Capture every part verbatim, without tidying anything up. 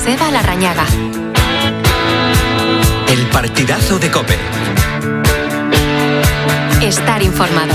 Joseba Larrañaga. El partidazo de COPE. Estar informado.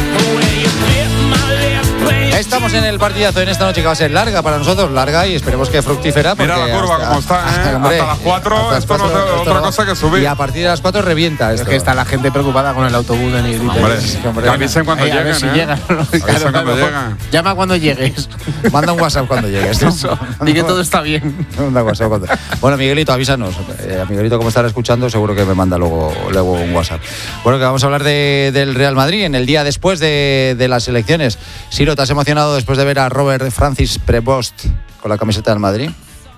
Estamos en el partidazo en esta noche que va a ser larga para nosotros, larga y esperemos que fructífera. Mira la curva hasta, como está, ¿eh? hombre, hasta las cuatro, hasta esto no cuatro, es esto otra no, cosa que subir. Y a partir de las cuatro revienta esto. Es que está la gente preocupada con el autobús de Negrita. Hombre, Sí, hombre. que avisen cuando Ay, a lleguen, ver si ¿eh? llegan. Avisen Claro, cuando claro. llegan. Llama cuando llegues. Manda un WhatsApp cuando llegues, ¿no? Eso. Di que todo está bien. Manda un WhatsApp cuando... Bueno, Miguelito, avísanos. Eh, a Miguelito, como estará escuchando, seguro que me manda luego, luego un WhatsApp. Bueno, que vamos a hablar de, del Real Madrid en el día después de, de las elecciones. Siro, ¿te has emocionado después de ver a Robert Francis Prevost con la camiseta del Madrid?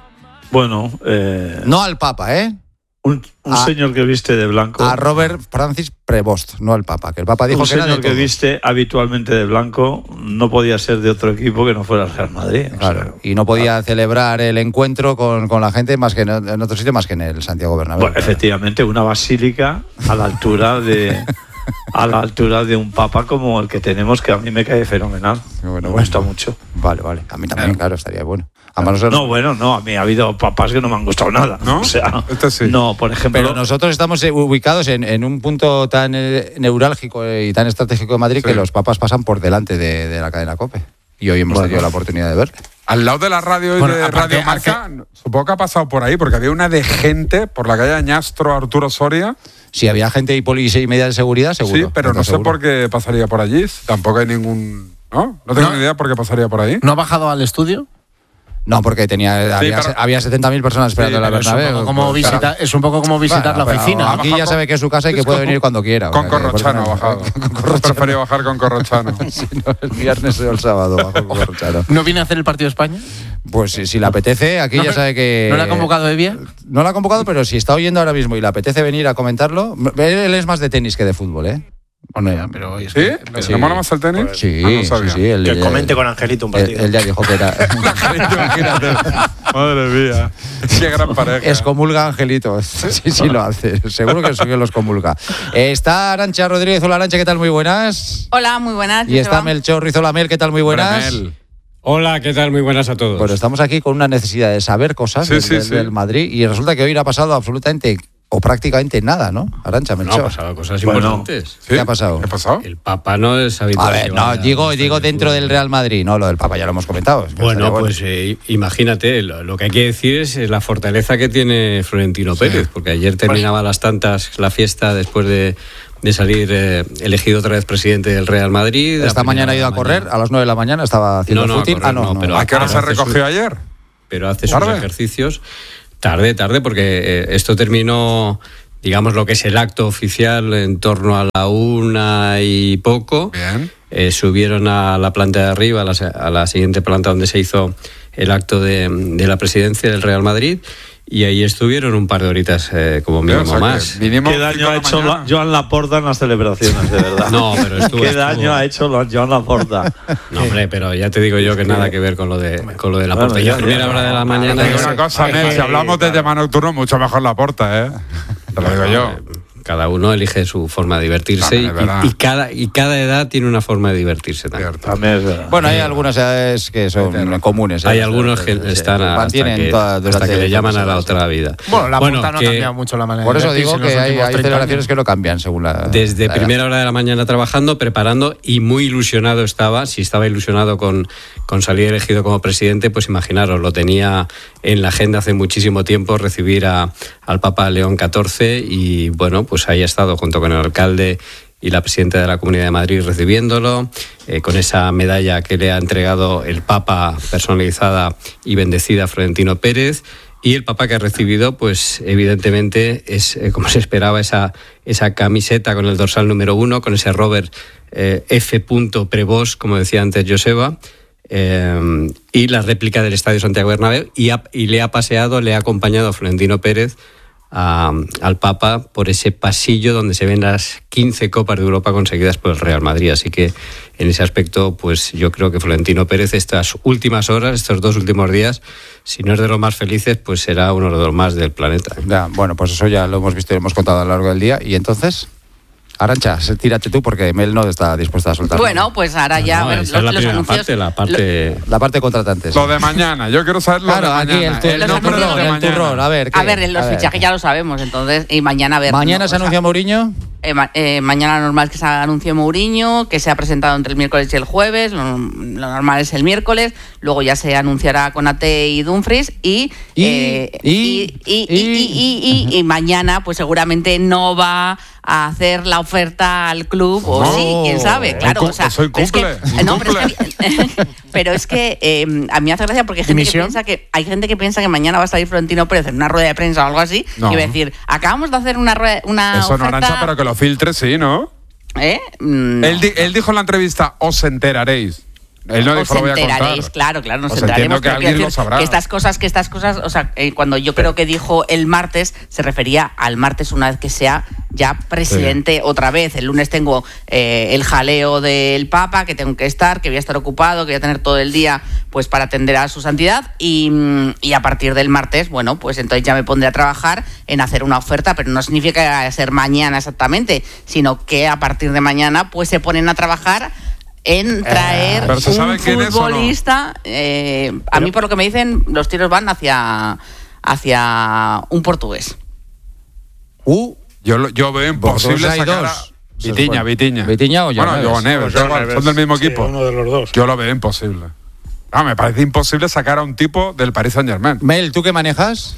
Bueno, eh, No al Papa, ¿eh? un, un a, señor que viste de blanco. A Robert Francis Prevost, no al Papa, que el Papa dijo un que era de señor que todo. viste habitualmente de blanco no podía ser de otro equipo que no fuera el Real Madrid. O Claro, sea, y no podía claro. celebrar el encuentro con, con la gente más que en, en otro sitio más que en el Santiago Bernabéu. Bueno, efectivamente, una basílica a la altura de a la altura de un papa como el que tenemos, que a mí me cae fenomenal. Bueno, me gusta mucho. Vale, vale. A mí también, claro, claro estaría bueno. Además, nosotros... No, bueno, no, a mí ha habido papas que no me han gustado nada. ¿No? O sea, Este sí. no, por ejemplo. Pero nosotros estamos ubicados en, en un punto tan eh, neurálgico y tan estratégico de Madrid Sí. que los papas pasan por delante de, de la cadena COPE. Y hoy hemos Bueno. tenido la oportunidad de verle. Al lado de la radio y Bueno, de aparte, Radio Marca, supongo que ha pasado por ahí, porque había una de gente por la calle Añastro, Arturo Soria. Si había gente y policía y medidas de seguridad, seguro. Sí, pero no sé seguro. por qué pasaría por allí. Tampoco hay ningún... ¿No? No tengo No. ni idea por qué pasaría por ahí. ¿No ha bajado al estudio? No, porque tenía, había, pero- había setenta mil personas esperando Sí, en la pero es un Bernabéu. poco como Pues, visita- claro. es un poco como visitar Bueno, la pero oficina. Aquí ya sabe que es su casa y que Es puede con- venir cuando quiera. Con O sea, que por Corrochano ha eso- bajado. con Corrochano. Prefería bajar con Corrochano. Si no, el viernes o el sábado bajo con Corrochano. ¿No viene a hacer el partido de España? Pues si, si le apetece, aquí ¿No, ya sabe que... ¿No le ha convocado Evia? No la ha convocado, pero si está oyendo ahora mismo y le apetece venir a comentarlo... Él es más de tenis que de fútbol, ¿eh? Bueno, ya, pero es ¿Sí? que- ¿Le mola más el tenis? Sí, Ah, no sí, sabía. sí. Él, Que él- comente con Angelito un él, partido. él ya dijo que era... Imagínate. Madre mía. Qué gran pareja. Excomulga a Angelito. Sí, sí lo hace. Seguro que sí que los comulga. Eh, está Arantxa Rodríguez. Hola, Arantxa, ¿qué tal? Muy buenas. Hola, muy buenas. Y está Joseba. Melchor Rizolamel, ¿qué tal? Muy buenas. Mel. Hola, ¿qué tal? Muy buenas a todos. Bueno, estamos aquí con una necesidad de saber cosas Sí, del, sí, del- sí. del Madrid y resulta que hoy no ha pasado absolutamente o prácticamente nada, ¿no? Arantxa, no, Melchor. ha pasado cosas Bueno. importantes. ¿Sí? ¿Qué ha pasado? ¿Qué ha pasado? El Papa no es habitual. A ver, que no, vaya digo, a digo estar dentro de del fútbol. Real Madrid, no, lo del Papa ya lo hemos comentado. Es que Bueno, estaría pues eh, imagínate, lo, lo que hay que decir es, es la fortaleza que tiene Florentino Pérez, porque ayer terminaba a las tantas la fiesta después de, de salir eh, elegido otra vez presidente del Real Madrid. Esta A mañana ha ido primera a de la correr, mañana. a las nueve de la mañana estaba haciendo No, no, a footing. correr Ah, no, no, no. pero ¿A qué hora se hace recogió su- ayer? Pero hace sus ¿Tarde? ejercicios tarde, tarde, porque eh, esto terminó, digamos, lo que es el acto oficial en torno a la una y poco. Bien. Eh, subieron a la planta de arriba, a la, a la siguiente planta donde se hizo el acto de, de la presidencia del Real Madrid, y ahí estuvieron un par de horitas eh, como mínimo O sea, que más. vinimos ¿Qué cinco daño de ha la hecho mañana. la- Joan Laporta en las celebraciones, de verdad? No, pero estuvo- ¿Qué estuvo- daño ha hecho la- Joan Laporta? No, hombre, pero ya te digo yo que nada que ver con lo de, con lo de la Bueno, puerta. ya- Ya a primera ya- hora de la ya- mañana. Te digo ya una sé- cosa, Mel, si hablamos de tema nocturno, mucho mejor la porta, ¿eh? Te lo digo yo. Cada uno elige su forma de divertirse También y, es verdad. y cada, y cada edad tiene una forma de divertirse también. Cierto. También es verdad. Bueno, hay algunas edades que son comunes. ¿eh? Hay algunos que Sí, están sí, hasta mantienen que, toda- hasta durante que le llaman a la todas otra vida. Bueno, la Bueno, porta no que ha cambiado mucho la manera Por de eso digo divertirse que en los hay, últimos hay treinta celebraciones años. que no cambian según la... Desde la edad. primera hora de la mañana trabajando, preparando y muy ilusionado estaba. Si estaba ilusionado con, con salir elegido como presidente, pues imaginaros, lo tenía en la agenda hace muchísimo tiempo recibir a, al Papa León catorce y bueno, pues ahí ha estado junto con el alcalde y la presidenta de la Comunidad de Madrid recibiéndolo, eh, con esa medalla que le ha entregado el Papa personalizada y bendecida a Florentino Pérez. Y el Papa que ha recibido, pues evidentemente es, eh, como se esperaba, esa, esa camiseta con el dorsal número uno, con ese Robert eh, F. Prevost, como decía antes Joseba, eh, y la réplica del Estadio Santiago Bernabéu, y, ha- y le ha paseado, le ha acompañado a Florentino Pérez a- al Papa por ese pasillo donde se ven las quince Copas de Europa conseguidas por el Real Madrid. Así que en ese aspecto, pues yo creo que Florentino Pérez estas últimas horas, estos dos últimos días, si no es de los más felices, pues será uno de los más del planeta. Ya, bueno, pues eso ya lo hemos visto y lo hemos contado a lo largo del día. ¿Y entonces? Arantxa, tírate tú porque Mel no está dispuesta a soltar. Bueno, pues ahora ya No, a ver, esa es los, la los primera anuncios. parte, la parte... La parte de contratantes. Lo de mañana, yo quiero saber lo Claro, de aquí mañana. el, tu- el el nombre de lo turrón, de el mañana. turrón, a ver. ¿qué? A ver, los A ver. fichajes ya lo sabemos, entonces, y mañana a ver. Mañana no, se o sea, anuncia Mourinho. Eh, ma- eh, mañana lo normal es que se anuncie Mourinho, que se ha presentado entre el miércoles y el jueves, lo, lo normal es el miércoles, luego ya se anunciará Konate y Dumfries y Y- eh, y- y, y- y- y- y- y- y mañana pues seguramente no va a hacer la oferta al club, o No. sí, quién sabe, claro. Hoy O sea, cu- hoy pero es que- cumple, no, pero es que, pero es que eh, a mí me hace gracia porque hay gente que ¿Dimisión? piensa que hay gente que piensa que mañana va a salir Florentino Pérez en una rueda de prensa o algo así No. y va a decir, acabamos de hacer una rueda, una Eso no, oferta, Arantxa, pero que lo filtre, sí, ¿no? ¿eh? Mm, no. Él, di- él dijo en la entrevista, os enteraréis. Él no Os dijo, lo voy a enteraréis, contar. claro, claro, nos O sea, entiendo enteraremos. que pero alguien quiero lo sabrá. Que estas cosas, que estas cosas, o sea, eh, cuando yo creo que dijo el martes, se refería al martes una vez que sea ya presidente otra vez. El lunes tengo eh, el jaleo del Papa, que tengo que estar, que voy a estar ocupado, que voy a tener todo el día pues para atender a su santidad y, mm, y a partir del martes, bueno, pues entonces ya me pondré a trabajar en hacer una oferta, pero no significa que vaya a ser mañana exactamente, sino que a partir de mañana pues se ponen a trabajar en traer ¿Pero se un sabe quién es o no? futbolista. eh, a mí, por lo que me dicen, los tiros van hacia, hacia un portugués. Uh, Yo, lo- yo veo imposible Vosotros hay sacar dos. a... Vitiña, Vitiña. Vitiña o Joao Bueno, Neves. Joao Neves, Pues da Joao igual, Neves. son del mismo Sí, equipo. uno de los dos. Yo lo veo imposible. Ah, me parece imposible sacar a un tipo del Paris Saint-Germain. Mel, ¿tú qué manejas?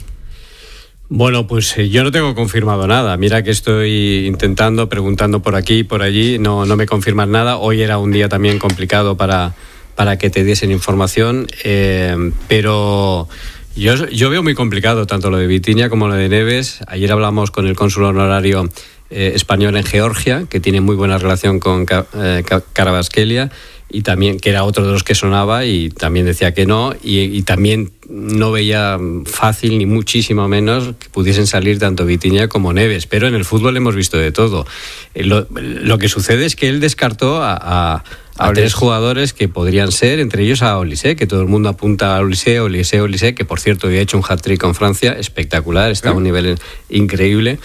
Bueno, pues eh, yo no tengo confirmado nada. Mira que estoy intentando, preguntando por aquí y por allí, no, no me confirman nada. Hoy era un día también complicado para, para que te diesen información, eh, pero yo, yo veo muy complicado tanto lo de Vitiña como lo de Neves. Ayer hablamos con el cónsul honorario eh, español en Georgia, que tiene muy buena relación con Ca- eh, Ca- Carabasquelia, y también que era otro de los que sonaba y también decía que no, y, y también no veía fácil ni muchísimo menos que pudiesen salir tanto Vitiña como Neves, pero en el fútbol hemos visto de todo. Eh, Lo, lo que sucede es que él descartó a, a, a tres jugadores que podrían ser, entre ellos a Olise, que todo el mundo apunta a Olise, Olise, Olise, que por cierto había hecho un hat-trick con Francia, espectacular, está a un nivel increíble.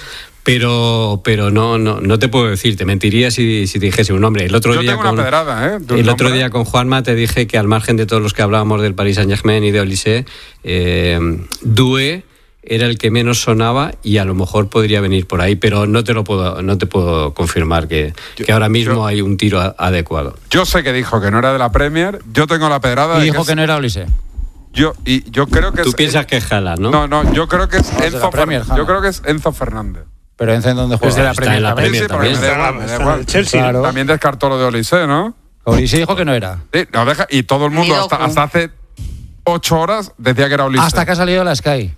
Pero, pero no, no, no te puedo decir, te mentiría si, si te dijese un nombre. El otro Yo día tengo con, una pedrada, ¿eh? de un el otro nombre. día con Juanma te dije que al margen de todos los que hablábamos del Paris Saint-Germain y de Olise, eh, Doué era el que menos sonaba y a lo mejor podría venir por ahí, pero no te lo puedo, no te puedo confirmar que, Yo- que ahora mismo yo- hay un tiro a- adecuado. Yo sé que dijo que no era de la Premier. Yo tengo la pedrada Y de dijo es- que no era Olise. Yo, y yo creo que Tú es, piensas que jala, ¿no? No, no, yo creo que es de la Enzo Premier, Fernández. Hanna. Yo creo que es Enzo Fernández. Pero ¿en dónde juega? Desde la Está Premier en la también. Premier Sí, sí, porque también. me da Está- igual, me da está igual. en el Chelsea. Claro. También descartó lo de Olise, ¿no? Olise dijo que no era. Sí, no deja, y todo el mundo, Ni hasta, loco. hasta hace ocho horas, decía que era Olise. Hasta que ha salido la Sky.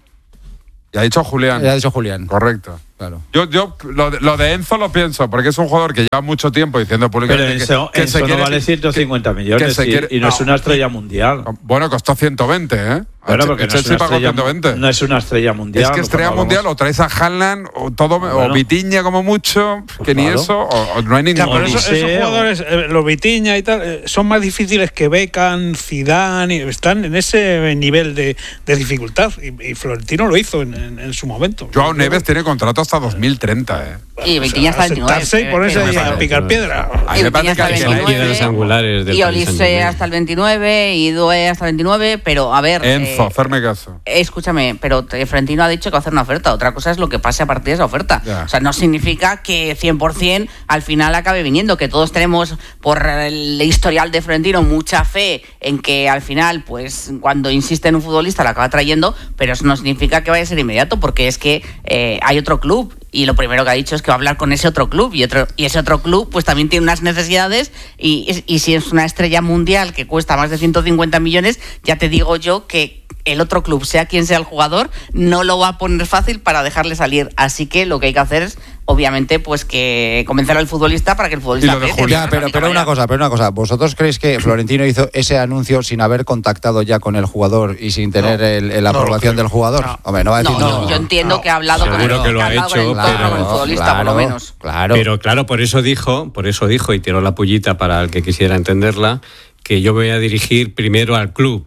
Y ha dicho Julián. Ya ha dicho Julián. Correcto. Claro. Yo, yo lo, de, lo de Enzo lo pienso, porque es un jugador que lleva mucho tiempo diciendo Pero públicamente que, Enzo, que Enzo se quiere. no vale ciento cincuenta millones que se y, quiere- y no, es no. una estrella mundial. Bueno, costó ciento veinte, ¿eh? Bueno, El porque no es, Chelsea una pagó estrella, ciento veinte. no es una estrella mundial. Es que lo estrella cuando mundial hablamos- o traes a Haaland o todo o Bueno. Vitiña como mucho, que ni claro. eso, o, o no hay ningún. Claro, pero esos, Odiseo. esos jugadores, eh, los Vitiña y tal, eh, son más difíciles que Beckham, Zidane, y están en ese nivel de, de dificultad. Y, y Florentino lo hizo en, en- en su momento. Joao Neves tiene contrato hasta dos mil treinta, ¿eh? Y Vitiña está veintinueve. sentarse y ponerse pero- ahí a picar piedra. A mí me parece que, Vitiña que hasta Son veintinueve, piedras angulares del y Paris Olise Saint-Germain. hasta el veintinueve y Doué hasta el veintinueve, pero a ver... Enzo, eh, hacerme caso. Escúchame, pero te- Florentino ha dicho que va a hacer una oferta. Otra cosa es lo que pase a partir de esa oferta. Ya. O sea, no significa que cien por ciento al final acabe viniendo, que todos tenemos por el historial de Florentino mucha fe en que al final, pues cuando insiste en un futbolista lo acaba trayendo, pero eso no significa que vaya a ser inmediato, porque es que eh, hay otro club. Y lo primero que ha dicho es que va a hablar con ese otro club y otro y ese otro club pues también tiene unas necesidades y, y si es una estrella mundial que cuesta más de ciento cincuenta millones, ya te digo yo que el otro club, sea quien sea el jugador, no lo va a poner fácil para dejarle salir. Así que lo que hay que hacer es, obviamente, pues que convencer al futbolista para que el futbolista... Y lo de apriete, Julián, Ya, pero, pero una cosa, pero una cosa. ¿Vosotros creéis que Florentino hizo ese anuncio sin haber contactado ya con el jugador y sin tener No. el, el No lo aprobación creo. del jugador? No. Hombre, no va a decir No, no. yo, yo entiendo No. que ha hablado con Seguro el, que lo ha ha hablado con hecho, el entorno, con el pero- futbolista, por lo claro, menos. Claro. Pero claro, por eso dijo, por eso dijo y tiró la pullita para el que quisiera entenderla, que yo voy a dirigir primero al club.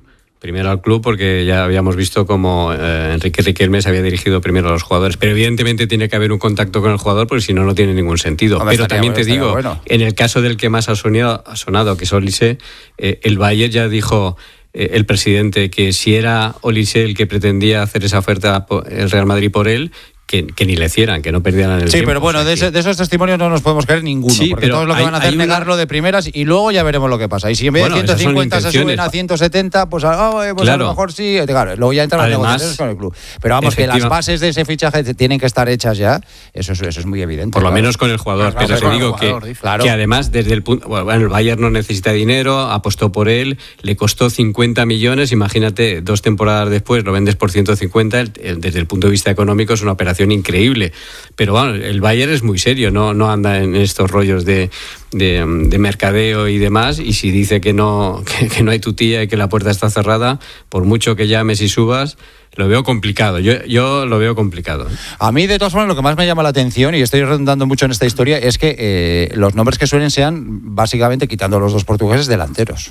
Primero al club, porque ya habíamos visto como eh, Enrique Riquelme se había dirigido primero a los jugadores. Pero evidentemente tiene que haber un contacto con el jugador, porque si no, no tiene ningún sentido. Hombre, pero también bueno, te digo, bueno. en el caso del que más ha sonado, ha sonado que es Olise, eh, el Bayern ya dijo eh, el presidente que si era Olise el que pretendía hacer esa oferta el Real Madrid por él, Que, que ni le hicieran, que no perdieran el sí, tiempo. pero bueno, O sea, de, ese, de esos testimonios no nos podemos creer ninguno, Sí, porque pero todos lo que hay- van a hacer hay es una- negarlo de primeras y luego ya veremos lo que pasa. Y si en vez Bueno, de esas son ciento cincuenta se suben intenciones. a ciento setenta, pues, ah, eh, pues Claro. a lo mejor sí, eh, claro, luego ya entran las Además, negociaciones con el club. Pero vamos, que las efectiva- bases de ese fichaje tienen que estar hechas ya, eso es, eso es muy evidente. Por lo claro. menos con el jugador, Claro, pero te con el digo jugador, que, dice. Claro. que además desde el punto, bueno, el Bayern no necesita dinero, apostó por él, le costó cincuenta millones, imagínate, dos temporadas después lo vendes por ciento cincuenta, el- el- desde el punto de vista económico es una operación increíble, pero bueno, el Bayern es muy serio, no, no anda en estos rollos de, de, de mercadeo y demás, y si dice que no, que, que no hay tutía y que la puerta está cerrada, por mucho que llames y subas, lo veo complicado, yo, yo lo veo complicado. A mí, de todas formas, lo que más me llama la atención, y estoy redundando mucho en esta historia, es que eh, los nombres que suelen sean, básicamente, quitando los dos portugueses, delanteros.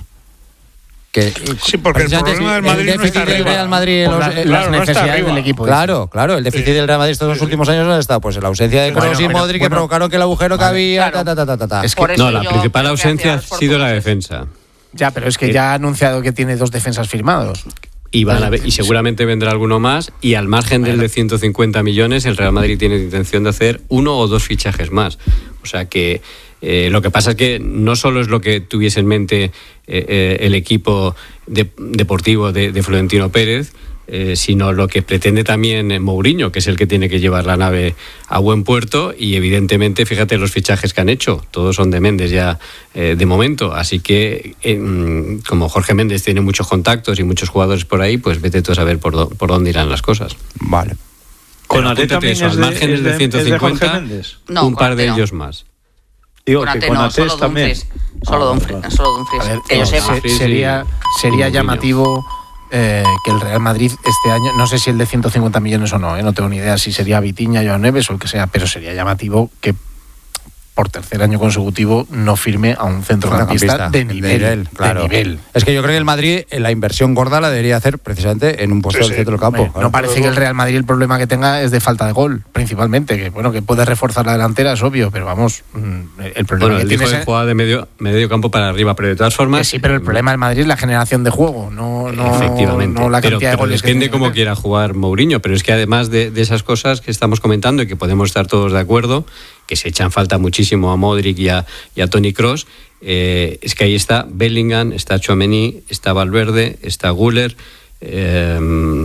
Que, Sí, porque el precisamente, problema del el Madrid no déficit está del arriba. Real Madrid, Por los- la- eh, las claro, no está necesidades arriba. del equipo. Claro, claro, el déficit Sí. del Real Madrid estos dos últimos años no está, pues en la ausencia de Bueno, Kroos y pero- Modric, que bueno, provocaron que el agujero que vale. había, Claro. ta, ta, ta, ta, ta. Es que- Por eso No, la yo principal creo que ausencia ha hacia los sido la portugueses. defensa. Ya, pero es que Eh, ya ha anunciado que tiene dos defensas firmados. Y, van a ver- y seguramente vendrá alguno más, y al margen del de ciento cincuenta millones, el Real Madrid tiene intención de hacer uno o dos fichajes más. O sea que eh, lo que pasa es que no solo es lo que tuviese en mente eh, eh, el equipo de- deportivo de, de Florentino Pérez, eh, sino lo que pretende también eh, Mourinho, que es el que tiene que llevar la nave a buen puerto, y evidentemente, fíjate los fichajes que han hecho, todos son de Méndez ya eh, de momento, así que eh, mm, como Jorge Méndez tiene muchos contactos y muchos jugadores por ahí, pues vete tú a saber por, dó- por dónde irán las cosas. Vale. Konaté Pero apúntate también eso, es al de, margen es del de de- ciento es de Jorge cincuenta, Méndez. No, un par de Konaté no. ellos más. Digo Konaté que no, Konaté solo es también. Dumfries. Solo Ah, Dumfries, vale. solo Dumfries. A ver, que yo eh, sepa. se- Sí, sería sí. sería Mourinho. llamativo eh, que el Real Madrid este año, no sé si el de ciento cincuenta millones o no, eh, no tengo ni idea si sería Vitinha, Joao Neves o el que sea, pero sería llamativo que por tercer año consecutivo no firme a un centrocampista de nivel, claro. de nivel. Es que yo creo que el Madrid eh, la inversión gorda la debería hacer precisamente en un puesto Sí, del sí. centro del campo. Hombre, no parece que el Real Madrid el problema que tenga es de falta de gol, principalmente, que bueno, que puede reforzar la delantera, es obvio, pero vamos, mm, el problema Bueno, que él tiene dijo es que jugaba de medio, medio campo para arriba, pero de todas formas... que sí, pero el problema del Madrid es la generación de juego, no, no, Efectivamente, no la pero, cantidad pero de goles que depende tiene que cómo meter. quiera jugar Mourinho, pero es que además de, de esas cosas que estamos comentando y que podemos estar todos de acuerdo, que se echan falta muchísimo a Modric y a, y a Toni Kroos, eh, es que ahí está Bellingham, está Tchouaméni, está Valverde, está Güler, eh,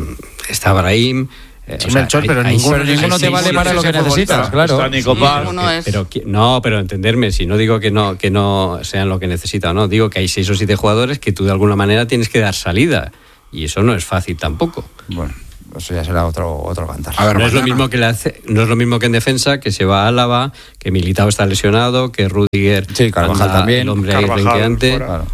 está Brahim... eh, Sí, o sea, Melchor, hay- pero hay- ninguno- Pero ninguno sí, te sí, vale sí, para sí, lo sí, que sí, necesitas, sí, claro. Está Nico Sí, Paz. uno es- Pero qui- no, pero entenderme, si no digo que no que no sean lo que necesita o no, digo que hay seis o siete jugadores que tú de alguna manera tienes que dar salida, y eso no es fácil tampoco. Bueno, eso ya será otro, otro cantar. A ver, No es lo mañana. mismo que le hace- no es lo mismo que en defensa, que se va a Álava, que Militao está lesionado, que Rudiger, Sí, Carvajal anda también. el hombre ahí Carvajal renqueante. fuera. Claro.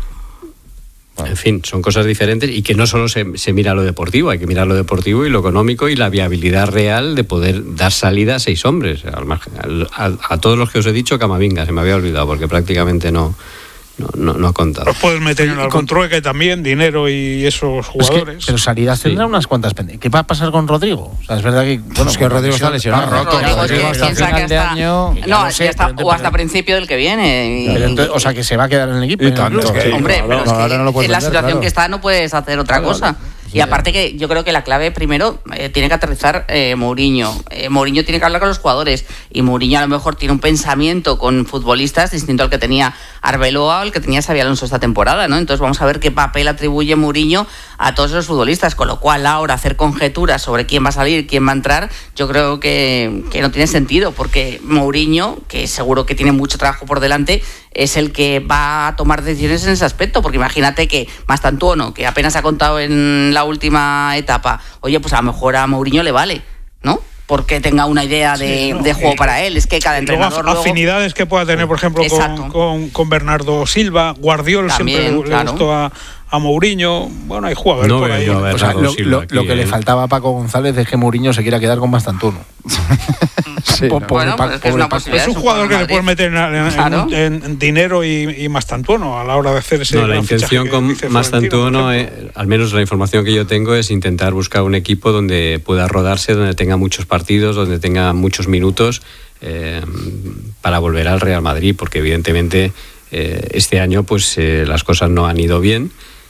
En fin, son cosas diferentes, y que no solo se, se mira lo deportivo, hay que mirar lo deportivo y lo económico y la viabilidad real de poder dar salida a seis hombres. Al margen- al- al- a todos los que os he dicho, Camavinga, se me había olvidado porque prácticamente no, no, no, no ha contado. Los puedes meter en Y algún con- trueque también, dinero y esos Es que- jugadores. pero salidas Sí. tendrá unas cuantas pendientes. ¿Qué va a pasar con Rodrigo? O sea, es verdad que. Bueno, Es que con la Rodrigo está lesión- lesionado. roto. Rodrigo, Rodrigo que hasta piensa final que de hasta- año- Ya No, lo sé, ya está- pero- o hasta principio del que viene. y- Pero entonces, o sea, que se va a quedar en el equipo. Y en el tanto. club. Sí, Hombre, claro. pero es No, que ahora no lo puedes en la vender, situación claro. que está no puedes hacer otra cosa. Y aparte que yo creo que la clave primero eh, tiene que aterrizar eh, Mourinho. Eh, Mourinho tiene que hablar con los jugadores y Mourinho a lo mejor tiene un pensamiento con futbolistas distinto al que tenía Arbeloa o el que tenía Xabi Alonso esta temporada, ¿no? Entonces vamos a ver qué papel atribuye Mourinho a todos esos futbolistas, con lo cual ahora hacer conjeturas sobre quién va a salir, quién va a entrar, yo creo que, que no tiene sentido, porque Mourinho, que seguro que tiene mucho trabajo por delante, es el que va a tomar decisiones en ese aspecto, porque imagínate que Mastantuono, que apenas ha contado en la última etapa, oye, pues a lo mejor a Mourinho le vale, ¿no? Porque tenga una idea de, Sí, no, de juego y- para él. Es que cada Y luego entrenador af- luego... afinidades que pueda tener, por ejemplo, Exacto. con, con, con Bernardo Silva, Guardiola También, siempre le, le claro. gustó a, a Mourinho. Bueno, hay jugadores No por veo ahí. yo a O sea, lo, Bernardo Silva lo- aquí, lo que le ¿eh? faltaba a Paco González es que Mourinho se quiera quedar con Mastantuono. Sí, Po- ¿no? pobre Bueno, Pa- pues es que es pobre una Paco. posibilidad. Es un jugador que le puedes meter en, en- Claro. en- en dinero y, y Mastantuono a la hora de hacer ese No, la gran intención fichaje que con dice Mastantuono, Florentino, por eh, al menos la información que yo tengo, es intentar buscar un equipo donde pueda rodarse, donde tenga muchos partidos, donde tenga muchos minutos eh, para volver al Real Madrid, porque evidentemente eh, este año pues eh, las cosas no han ido bien.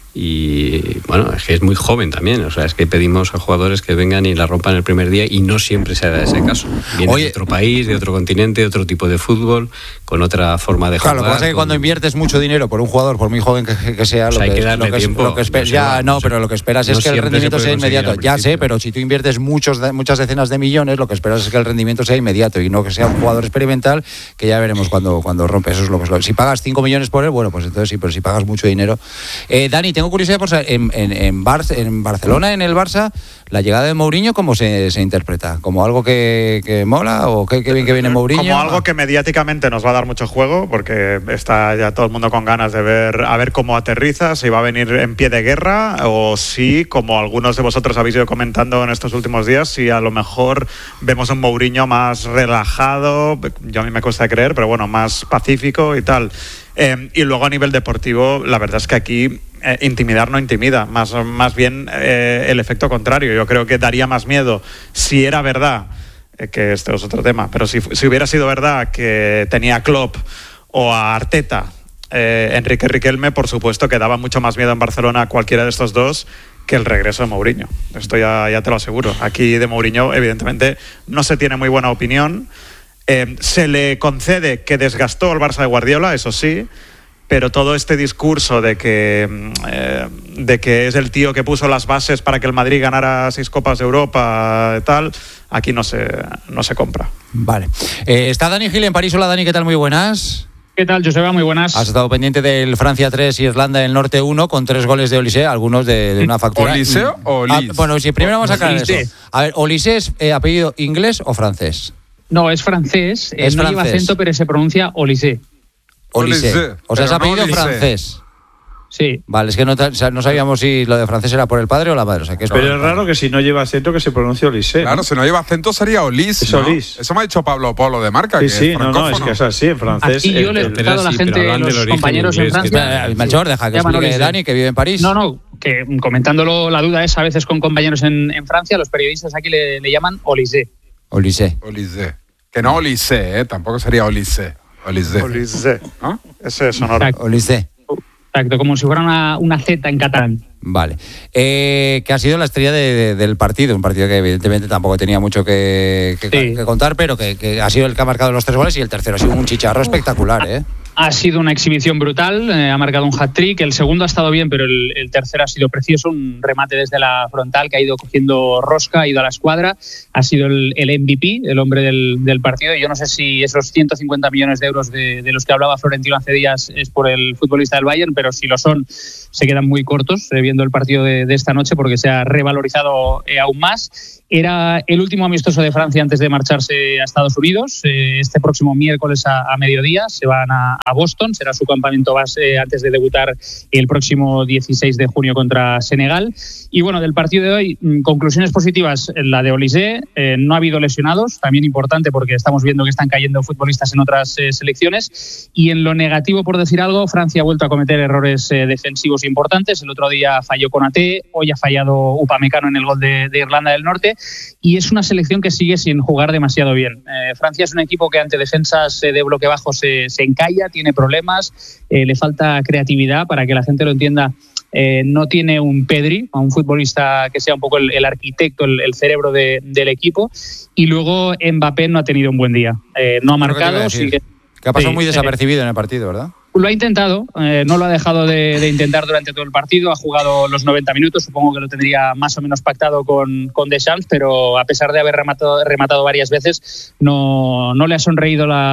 Y bueno, es que es muy joven también, o sea, es que pedimos a jugadores que vengan y la rompan el primer día y no siempre se da ese caso. Viene Oye, de otro país, de otro continente, de otro tipo de fútbol, con otra forma de Claro, jugar. lo que pasa es que con- cuando inviertes mucho dinero por un jugador, por muy joven que, que sea, Pues lo hay que, que es- darle lo que es- tiempo, lo que espe- no sé, ya no no, sé. pero lo que esperas No es que el siempre se rendimiento puede sea conseguir inmediato. al Ya sé, principio. pero si tú inviertes muchos, muchas decenas de millones, lo que esperas es que el rendimiento sea inmediato y no que sea un jugador experimental, que ya veremos cuando, cuando rompe. Eso es lo que es lo- Si pagas cinco millones por él, bueno, pues entonces sí, pero si pagas mucho dinero. Eh, Dani, tengo curiosidad por saber, en, en, en, Bar- en Barcelona, en el Barça, la llegada de Mourinho, ¿cómo se, se interpreta? ¿Como algo que, que mola o qué, qué bien que viene Mourinho? Como algo que mediáticamente nos va a dar mucho juego, porque está ya todo el mundo con ganas de ver a ver cómo aterriza, si va a venir en pie de guerra o si, como algunos de vosotros habéis ido comentando en estos últimos días, si a lo mejor vemos un Mourinho más relajado, yo a mí me cuesta creer, pero bueno, más pacífico y tal. Eh, y luego a nivel deportivo, la verdad es que aquí eh, intimidar no intimida, más, más bien eh, el efecto contrario. Yo creo que daría más miedo si era verdad, eh, que este es otro tema, pero si, si hubiera sido verdad que tenía a Klopp o a Arteta, eh, Enrique Riquelme, por supuesto que daba mucho más miedo en Barcelona a cualquiera de estos dos que el regreso de Mourinho. Esto ya, ya te lo aseguro. Aquí de Mourinho, evidentemente, no se tiene muy buena opinión. Eh, se le concede que desgastó al Barça de Guardiola, eso sí, pero todo este discurso de que, eh, de que es el tío que puso las bases para que el Madrid ganara seis Copas de Europa y tal, aquí no se, no se compra. Vale. Eh, está Dani Gil en París. Hola, Dani, ¿qué tal? Muy buenas. ¿Qué tal, Joseba? Muy buenas. Has estado pendiente del Francia tres, Irlanda del Norte uno, con tres goles de Olise, algunos de, de una factura. ¿Olise o Olis? Ah, bueno, si primero vamos a aclarar Olise. eso. A ver, ¿Olise es eh, apellido inglés o francés? No, es francés, eh, Es no lleva francés. acento, pero se pronuncia Olise. Olise. Olise, O sea, es pero no apellido Olise. francés. Sí. Vale, es que no, ta- o sea, no sabíamos si lo de francés era por el padre o la madre. O sea, que es por Pero el es padre. raro que si no lleva acento que se pronuncie Olise. Claro, si no lleva acento sería Olis, Es ¿no? Olis. Eso me ha dicho Pablo Polo de Marca, Sí, que sí, es no, no, es francófono. que es así, en francés. Aquí yo el- le he el- explicado a la sí, pero gente, hablan del los origen compañeros en inglés, que Francia. Eh, Melchor, deja que Llaman explique Olise. Dani, que vive en París. No, no, que comentándolo, la duda es a veces con compañeros en, en Francia, los periodistas aquí le, le llaman Olise. Olise. Olise. Que no Olise, ¿eh? Tampoco sería Olise. Olise. Olise. ¿No? Ese es sonoro. Exacto, Olise. exacto, como si fuera una, una Z en catalán. Vale. Eh, que ha sido la estrella de- de- del partido, un partido que evidentemente tampoco tenía mucho que, que- Sí. que contar, pero que, que ha sido el que ha marcado los tres goles y el tercero ha sido un chicharro espectacular, ¿eh? Ha sido una exhibición brutal, eh, ha marcado un hat-trick, el segundo ha estado bien, pero el, el tercero ha sido precioso, un remate desde la frontal que ha ido cogiendo rosca, ha ido a la escuadra, ha sido el, el M V P, el hombre del, del partido, y yo no sé si esos ciento cincuenta millones de euros de, de los que hablaba Florentino hace días es por el futbolista del Bayern, pero si lo son, se quedan muy cortos eh, viendo el partido de, de esta noche porque se ha revalorizado eh, aún más. Era el último amistoso de Francia antes de marcharse a Estados Unidos. Eh, este próximo miércoles a, a mediodía se van a, a Boston. Será su campamento base antes de debutar el próximo dieciséis de junio contra Senegal. Y bueno, del partido de hoy, mmm, conclusiones positivas. La de Olise, eh, no ha habido lesionados, también importante porque estamos viendo que están cayendo futbolistas en otras eh, selecciones. Y en lo negativo, por decir algo, Francia ha vuelto a cometer errores eh, defensivos importantes. El otro día falló Konaté, hoy ha fallado Upamecano en el gol de, de Irlanda del Norte. Y es una selección que sigue sin jugar demasiado bien. Eh, Francia es un equipo que ante defensas eh, de bloque bajo se, se encalla, tiene problemas, eh, le falta creatividad. Para que la gente lo entienda, eh, no tiene un Pedri, un futbolista que sea un poco el, el arquitecto, el, el cerebro de, del equipo. Y luego Mbappé no ha tenido un buen día. Eh, no ha Creo que te iba a marcado. decir. Sigue, Que ha pasado sí, muy eh, desapercibido en el partido, ¿verdad? Lo ha intentado, eh, no lo ha dejado de, de intentar durante todo el partido, ha jugado los noventa minutos, supongo que lo tendría más o menos pactado con, con Deschamps, pero a pesar de haber rematado, rematado varias veces, no, no le ha sonreído la,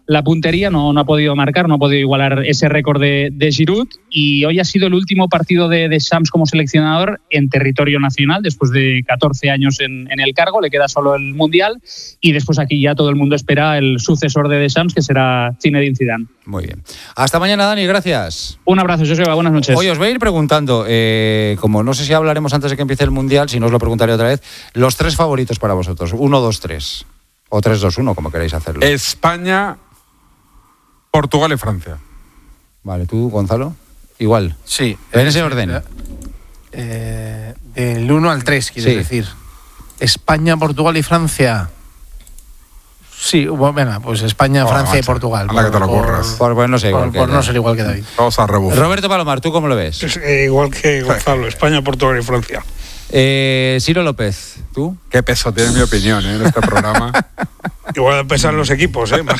la puntería, no, no ha podido marcar, no ha podido igualar ese récord de, de Giroud, y hoy ha sido el último partido de, de Shams como seleccionador en territorio nacional, después de catorce años en, en el cargo, le queda solo el Mundial, y después aquí ya todo el mundo espera el sucesor de Deschamps, que será Zinedine Zidane. Muy bien. Hasta mañana, Dani, gracias. Un abrazo, Joseba, buenas noches. Hoy os voy a ir preguntando, eh, como no sé si hablaremos antes de que empiece el Mundial, si no os lo preguntaré otra vez, los tres favoritos para vosotros, uno, dos, tres, o tres, dos, uno, como queréis hacerlo. España, Portugal y Francia. Vale, ¿tú, Gonzalo? Igual. Sí. ¿En ese orden? Eh, del uno al tres, quieres Sí. decir. España, Portugal y Francia. Sí, bueno, venga, pues España, Oh, Francia macho, y Portugal. anda que te lo curras. Por, pues no sé, igual por, que por no ser igual que David. Vamos a rebufar. Roberto Palomar, ¿tú cómo lo ves? Es, eh, igual que Gonzalo, España, Portugal y Francia. Eh, Ciro López, ¿tú? Qué peso tiene mi opinión ¿eh? en este programa. Igual pesan los equipos, ¿eh?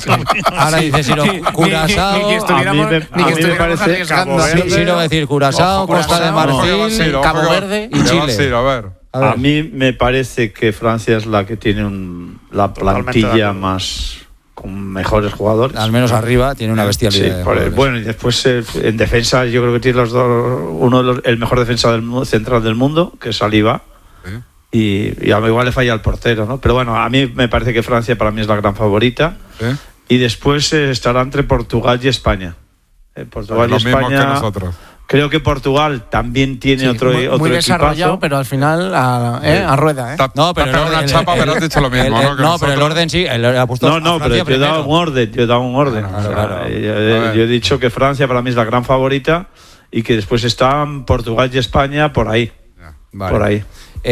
Ahora dice Ciro, Curazao. Ni que estuviéramos, a mí me- ni a que mí me estuviéramos parece arriesgando. Sí, Ciro va a decir Curazao, Ojo, Costa de Curazao, ojo, que va Marfil, Ciro, Cabo ojo que- Verde y que va Chile. Ciro, a ver. A ver. A mí me parece que Francia es la que tiene un, la Totalmente de plantilla acuerdo. más con mejores jugadores. Al menos arriba tiene una bestialidad. Sí, de por el- jugadores. bueno, y después eh, en defensa yo creo que tiene los dos, uno de los, el mejor defensa del mu- central del mundo, que es Saliba, Sí. y, y a mí igual le falla el portero, ¿no? Pero bueno, a mí me parece que Francia para mí es la gran favorita, ¿Sí? y después eh, estará entre Portugal y España. Eh, Portugal Lo y mismo que España. nosotros. Creo que Portugal también tiene Sí, otro, muy, otro muy desarrollado, equipazo. pero al final a, eh, a rueda. ¿eh? Te- No, te pero has pegado una el- chapa, el- pero has dicho lo mismo, el- ¿no? el- Que no, pero el nosotros. orden sí, el, ha puesto No, a no, pero Francia yo he dado primero. un orden, yo he dado un orden. Claro, O sea, claro. yo, A yo ver. he dicho que Francia para mí es la gran favorita y que después están Portugal y España por ahí. Vale. Por ahí.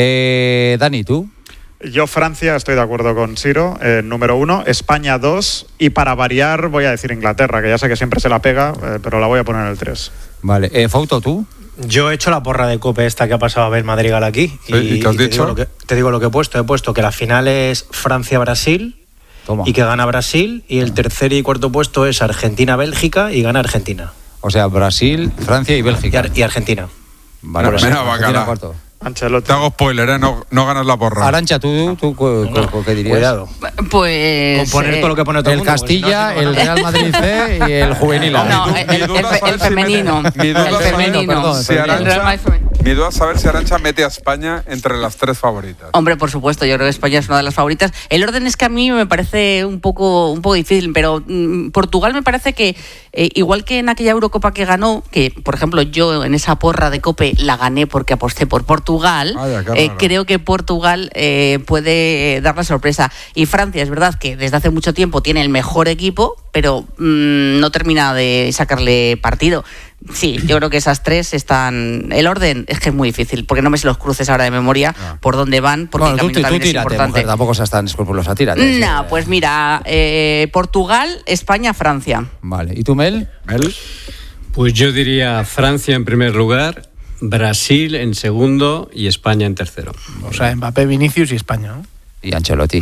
Eh, Dani, ¿tú? Yo, Francia, estoy de acuerdo con Ciro, eh, número uno, España dos, y para variar voy a decir Inglaterra, que ya sé que siempre se la pega, eh, pero la voy a poner en el tres. Vale. Eh, Fauto, ¿tú? Yo he hecho la porra de Cope esta que ha pasado a ver Madrigal aquí. Sí, ¿y qué has te dicho? Digo lo que, te digo lo que he puesto. He puesto que la final es Francia-Brasil Toma. y que gana Brasil, y el tercer y cuarto puesto es Argentina-Bélgica y gana Argentina. O sea, Brasil, Francia y Y, Bélgica. Ar- y Argentina. Vale, Mira, vale. bacala. Argentina cuarto. Ancelotti. Te hago spoiler, ¿eh? No, no ganas la porra. Arancha, ¿tú, tú, cu- cu- cu- qué dirías? Cuidado. Pues. Con poner eh, todo lo que pone todo El mundo, porque si no, Castilla, así no el gana. Real Madrid C y el Juvenil A. No, Mi el, du- mi el- duda el es fe- saber el si mete- femenino. mi duda El es saber- femenino. perdón, Si El Real Arantxa- Madrid femenino. Mi duda es saber si Arancha mete a España entre las tres favoritas. Hombre, por supuesto, yo creo que España es una de las favoritas. El orden es que a mí me parece un poco, un poco difícil, pero mm, Portugal me parece que, eh, igual que en aquella Eurocopa que ganó, que por ejemplo yo en esa porra de Cope la gané porque aposté por Portugal, Vaya, qué eh, raro. creo que Portugal eh, puede dar la sorpresa. Y Francia, es verdad que desde hace mucho tiempo tiene el mejor equipo, pero mm, no termina de sacarle partido. Sí, yo creo que esas tres están. El orden es que es muy difícil, porque no me sé los cruces ahora de memoria por dónde van, porque Bueno, el tú, camino tú, tú también es tírate, importante. mujer, tampoco seas tan escrupulosa, tírate. No, pues mira, eh, Portugal, España, Francia. Vale. ¿Y tú, Mel? ¿Mel? Pues yo diría Francia en primer lugar, Brasil en segundo y España en tercero. O sea, Mbappé, Vinicius y España. ¿no? Y Ancelotti.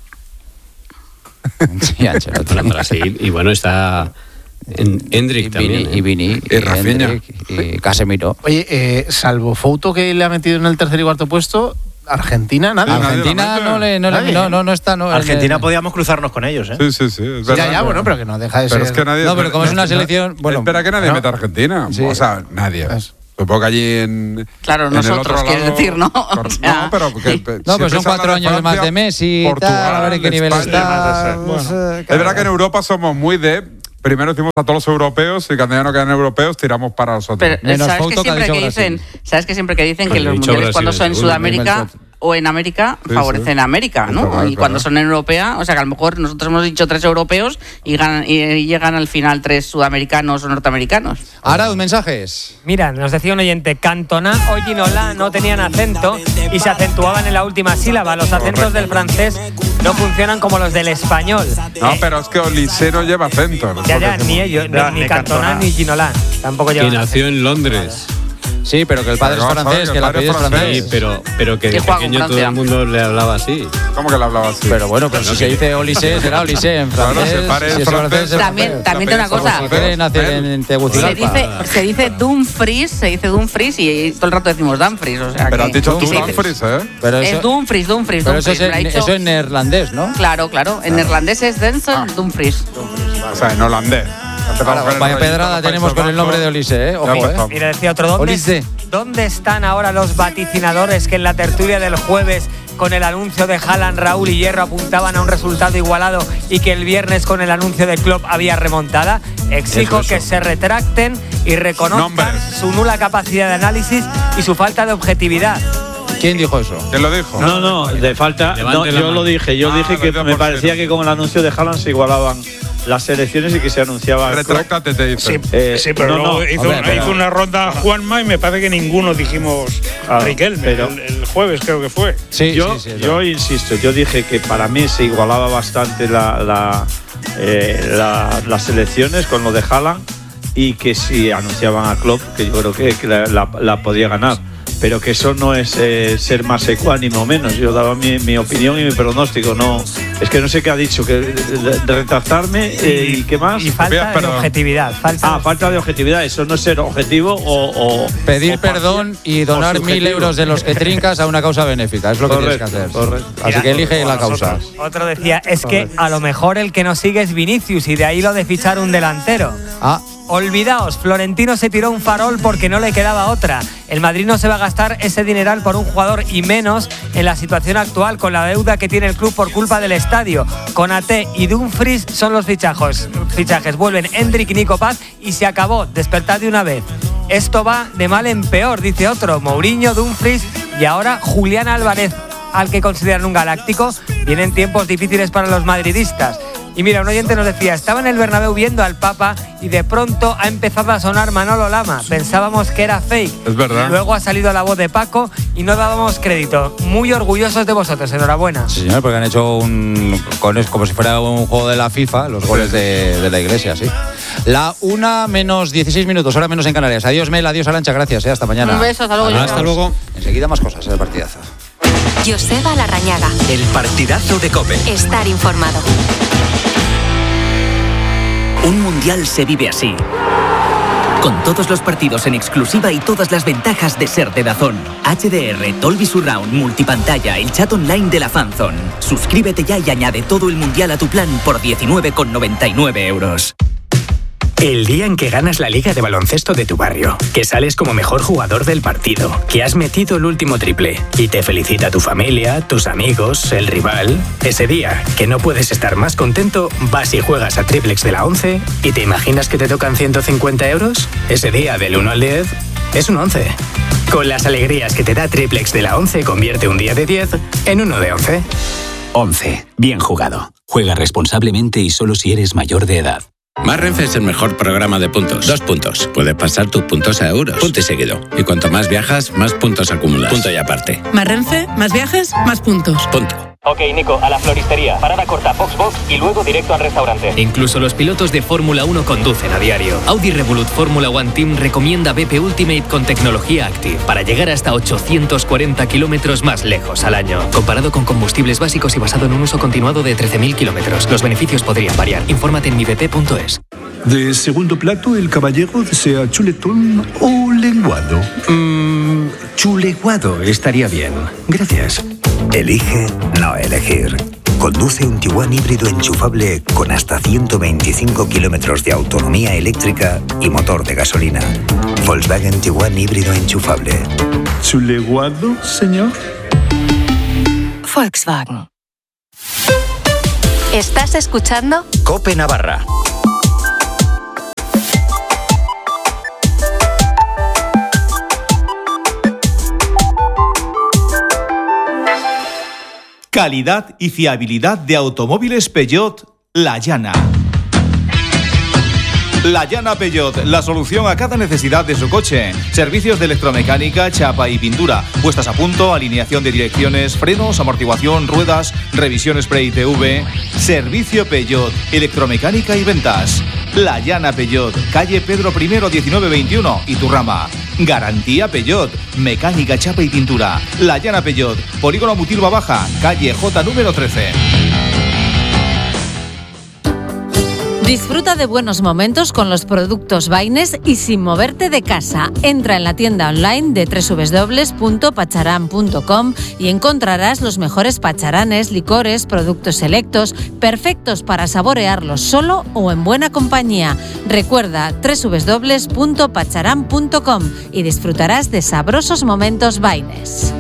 Sí, Ancelotti. Para Brasil. Y bueno, está en Endrick Y también. Vini, ¿eh? y Vini, Y Rafinha. Endrick, y Casemiro. Oye, eh, salvo Fouto que le ha metido en el tercer y cuarto puesto, Argentina, nada. Sí, nadie Argentina la no, mete. le, no, le- Nadie. no, no, no está. No, Argentina el- podíamos cruzarnos con ellos, ¿eh? Sí, sí, sí. Es verdad. Ya, ya, bueno, pero que no deja de Pero ser. es que nadie. No, pero como es una no- selección, bueno, espera que nadie no. meta a Argentina. Sí. O sea, nadie. Es- Supongo que allí en. Claro, en el nosotros, otro quieres lado- decir, ¿no? Cor- O sea, no, pero. que- No, pero siempre son se habla cuatro de años más Francia, de Messi y Portugal, tal, a ver en qué nivel España. está. Bueno. Pues, eh, Es verdad que en Europa somos muy de. Primero decimos a todos los europeos y cuando ya no quedan europeos tiramos para nosotros. Pero Menos ¿sabes que Fouto, que ha siempre que dicho dicen, Brasil. sabes que siempre que dicen Pues que he los dicho mundiales Brasil cuando en son en segundo, Sudamérica Mensuet. o en América Sí, favorecen sí. a América, Es ¿no? verdad, y es cuando verdad. son en europea, o sea que a lo mejor nosotros hemos dicho tres europeos y, ganan, y llegan al final tres sudamericanos o norteamericanos. Arauz, mensajes. Mira, nos decía un oyente, Cantona o Ginola no tenían acento y se acentuaban en la última sílaba. Los acentos del francés no funcionan como los del español. No, Eh, pero es que Olise no lleva acento. ya, ya, Porque- ni ellos, ni, Ya, ni ni Cantona Cantona. ni Ginola. Tampoco Que llevan nació en Londres. Sí, pero que el padre Pero es vamos a ver, francés, que que el el padre apellido es es francés. francés. Sí, pero, pero que Que de juega con pequeño todo Francia. el mundo le hablaba así. ¿Cómo que le hablaba así? Pero bueno, pero si se dice Olise, será Olise en Claro, francés. si el padre es si es francés, francés, es También, francés. también te una Como cosa. Si quiere nacer en, en Se Tegucigalpa. dice, se dice Dumfries, se dice Dumfries y todo el rato decimos Dumfries. O sea Pero que- has dicho tú se dice- Dumfries, ¿eh? Pero Es eso, Dumfries, Dumfries, pero eso, Dumfries. es, me lo ha en- dicho- eso en neerlandés, ¿no? Claro, claro. En neerlandés es Denzel Dumfries. O sea, en holandés. Vaya pedrada tenemos con el nombre de Olise, ¿eh? Ojo, ¿eh? Mira, decía otro, ¿dónde, Olise. ¿dónde están ahora los vaticinadores que en la tertulia del jueves con el anuncio de Haaland, Raúl y Hierro apuntaban a un resultado igualado y que el viernes con el anuncio de Klopp había remontada? Exijo Eso, que eso. se retracten y reconozcan Numbers. su nula capacidad de análisis y su falta de objetividad. ¿Quién dijo eso? ¿Quién lo dijo? No, no, de falta. Levante No, la yo mano. lo dije. Yo Ah, dije que lo dio me por parecía cero. que con el anuncio de Haaland se igualaban las elecciones y que se anunciaba. Retráctate, te Sí, dice. Eh, sí, pero no, luego no. hizo, Hombre, pero- hizo una ronda Juanma y me parece que ninguno dijimos Claro, Riquelme, pero- el, el jueves creo que fue. Sí, yo, sí, sí. es yo verdad. insisto, yo dije que para mí se igualaba bastante la, la, eh, la- las elecciones con lo de Haaland y que si anunciaban a Klopp, que yo creo que, que la, la- la podía ganar. Pero que eso no es eh, ser más ecuánime o menos. Yo daba mi, mi opinión y mi pronóstico. No, es que no sé qué ha dicho, que de, de- de retractarme eh, y qué más. Y falta de perdón. objetividad. Falta Ah, falta de objetividad. Eso no es ser objetivo o. o Pedir o parcial perdón y o donar mil subjetivo. euros de los que trincas a una causa benéfica. Es lo que Correcto, tienes que hacer. correcto. Así que elige O a la causa. nosotros. Otro decía, es que a lo mejor el que no sigue es Vinicius y de ahí lo de fichar un delantero. Ah, Olvidaos, Florentino se tiró un farol porque no le quedaba otra. El Madrid no se va a gastar ese dineral por un jugador y menos en la situación actual con la deuda que tiene el club por culpa del estadio. Konaté y Dumfries son los fichajos. Fichajes vuelven Endrick y Nico Paz y se acabó. Despertad de una vez. Esto va de mal en peor, dice otro. Mourinho, Dumfries y ahora Julián Álvarez, al que consideran un galáctico. Vienen tiempos difíciles para los madridistas. Y mira, un oyente nos decía, estaba en el Bernabéu viendo al Papa y de pronto ha empezado a sonar Manolo Lama. Pensábamos que era fake. Es verdad. Luego ha salido la voz de Paco y no dábamos crédito. Muy orgullosos de vosotros, enhorabuena. sí, señor, porque han hecho un. Con, es como si fuera un juego de la FIFA, los goles de, de la iglesia, sí. La una menos dieciséis minutos, hora menos en Canarias. Adiós, Mel, adiós, Alancha, gracias, eh, hasta mañana. Un beso, hasta luego. Adiós. Hasta luego. Enseguida más cosas, el partidazo. Joseba Larrañaga. El partidazo de COPE. Estar informado. Un mundial se vive así. Con todos los partidos en exclusiva y todas las ventajas de ser de DAZN. H D R, Dolby Surround, multipantalla, el chat online de la Fanzone. Suscríbete ya y añade todo el mundial a tu plan por diecinueve con noventa y nueve euros. El día en que ganas la liga de baloncesto de tu barrio, que sales como mejor jugador del partido, que has metido el último triple y te felicita tu familia, tus amigos, el rival. Ese día, que no puedes estar más contento, vas y juegas a Triplex de la once y te imaginas que te tocan ciento cincuenta euros. Ese día, del uno al diez, es un once. Con las alegrías que te da Triplex de la once, convierte un día de diez en uno de once. once. Bien jugado. Juega responsablemente y solo si eres mayor de edad. Más Renfe es el mejor programa de puntos. Dos puntos. Puedes pasar tus puntos a euros. Punto y seguido. Y cuanto más viajas, más puntos acumulas. Punto y aparte. Más Renfe, más viajes, más puntos. Punto. Ok, Nico, a la floristería. Parada corta, Foxbox y luego directo al restaurante. Incluso los pilotos de Fórmula uno conducen a diario. Audi Revolut Fórmula One Team recomienda B P Ultimate con tecnología Active para llegar hasta ochocientos cuarenta kilómetros más lejos al año. Comparado con combustibles básicos y basado en un uso continuado de trece mil kilómetros. Los beneficios podrían variar. Infórmate en mi b p punto es. De segundo plato, el caballero desea chuletón o lenguado. Mmm, chuleguado estaría bien. Gracias. Elige no elegir. Conduce un Tiguan híbrido enchufable con hasta ciento veinticinco kilómetros de autonomía eléctrica y motor de gasolina. Volkswagen Tiguan híbrido enchufable. ¿Chuleguado, señor? Volkswagen. ¿Estás escuchando? COPE Navarra. Calidad y fiabilidad de automóviles Peugeot La Llana. La Llana Peugeot, la solución a cada necesidad de su coche. Servicios de electromecánica, chapa y pintura. Puestas a punto, alineación de direcciones, frenos, amortiguación, ruedas, revisión spray I T V. Servicio Peugeot, electromecánica y ventas. La Llana Peugeot, calle Pedro I, diecinueve veintiuno, Iturrama. Garantía Peugeot, mecánica, chapa y pintura. La Llana Peugeot, Polígono Mutilva Baja, calle J número trece. Disfruta de buenos momentos con los productos Baines y sin moverte de casa. Entra en la tienda online de doble u doble u doble u punto pacharán punto com y encontrarás los mejores pacharanes, licores, productos selectos, perfectos para saborearlos solo o en buena compañía. Recuerda doble u doble u doble u punto pacharán punto com y disfrutarás de sabrosos momentos Baines.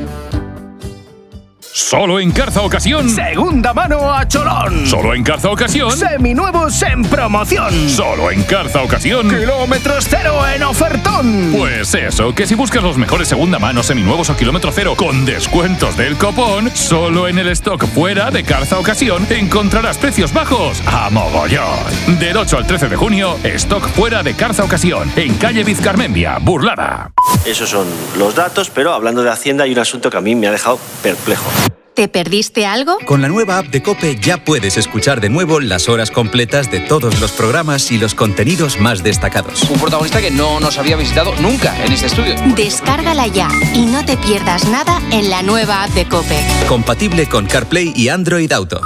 Solo en Carza Ocasión. Segunda mano a cholón. Solo en Carza Ocasión. Seminuevos en promoción. Solo en Carza Ocasión. Kilómetros cero en ofertón. Pues eso, que si buscas los mejores segunda mano seminuevos o kilómetro cero con descuentos del copón, solo en el stock fuera de Carza Ocasión encontrarás precios bajos a mogollón. Del ocho al trece de junio, stock fuera de Carza Ocasión, en calle Vizcarmendia, Burlada. Esos son los datos, pero hablando de Hacienda hay un asunto que a mí me ha dejado perplejo. ¿Te perdiste algo? Con la nueva app de COPE ya puedes escuchar de nuevo las horas completas de todos los programas y los contenidos más destacados. Un protagonista que no nos había visitado nunca en este estudio. Descárgala ya y no te pierdas nada en la nueva app de COPE. Compatible con CarPlay y Android Auto.